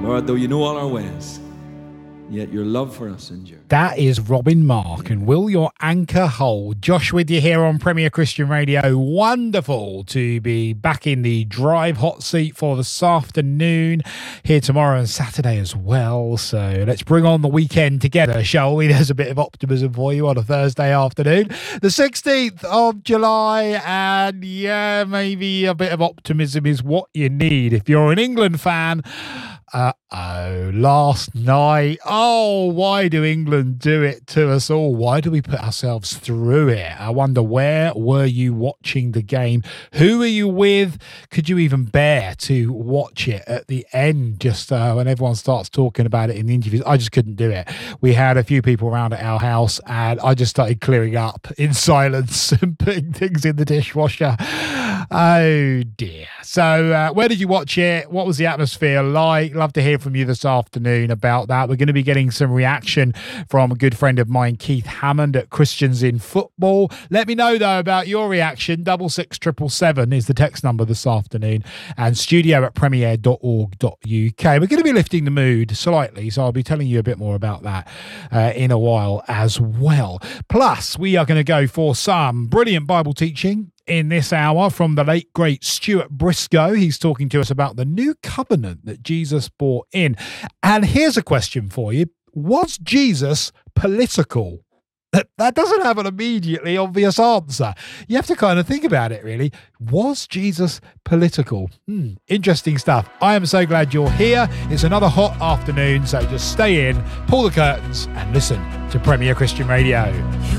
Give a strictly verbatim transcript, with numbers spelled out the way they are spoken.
Lord, though you know all our ways, yet your love for us endures. That is Robin Mark, and will your anchor hold? Josh with you here on Premier Christian Radio. Wonderful to be back in the drive hot seat for this afternoon, here tomorrow and Saturday as well. So let's bring on the weekend together, shall we? There's a bit of optimism for you on a Thursday afternoon, the sixteenth of July, and yeah, maybe a bit of optimism is what you need if you're an England fan. Uh-oh, last night. Oh, why do England do it to us all? Why do we put ourselves through it? I wonder, where were you watching the game? Who are you with? Could you even bear to watch it at the end, just uh, when everyone starts talking about it in the interviews? I just couldn't do it. We had a few people around at our house, and I just started clearing up in silence and putting things in the dishwasher. Oh, dear. So uh, where did you watch it? What was the atmosphere like? Love to hear from you this afternoon about that. We're going to be getting some reaction from a good friend of mine, Keith Hammond at Christians in Football. Let me know, though, about your reaction. Double six triple seven is the text number this afternoon, and studio at premier dot org dot uk. We're going to be lifting the mood slightly, so I'll be telling you a bit more about that uh, in a while as well. Plus, we are going to go for some brilliant Bible teaching in this hour from the late, great Stuart Briscoe. He's talking to us about the new covenant that Jesus brought in. And here's a question for you. Was Jesus political? That doesn't have an immediately obvious answer. You have to kind of think about it, really. Was Jesus political? Hmm, interesting stuff. I am so glad you're here. It's another hot afternoon, so just stay in, pull the curtains, and listen to Premier Christian Radio.